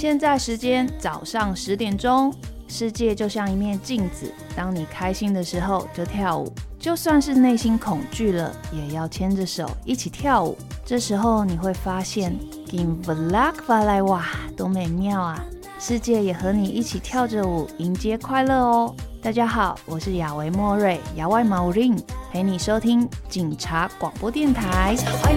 现在时间早上10点钟，世界就像一面镜子，当你开心的时候就跳舞，就算是内心恐惧了，也要牵着手一起跳舞。这时候你会发现 Kim Vlak Valai 哇，多美妙啊！世界也和你一起跳着舞，迎接快乐哦。大家好，我是亚维莫瑞，亚外毛令，陪你收听警察广播电台。